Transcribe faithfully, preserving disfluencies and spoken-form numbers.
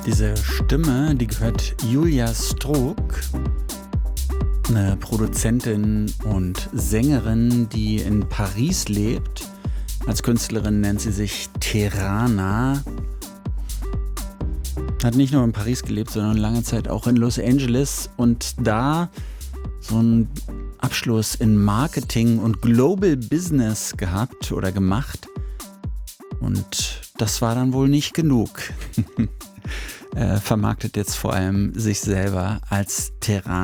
Diese Stimme, die gehört Julia Struck, eine Produzentin und Sängerin, die in Paris lebt. Als Künstlerin nennt sie sich Terana. Hat nicht nur in Paris gelebt, sondern lange Zeit auch in Los Angeles und da so einen Abschluss in Marketing und Global Business gehabt oder gemacht. Und das war dann wohl nicht genug. Er vermarktet jetzt vor allem sich selber als Terana.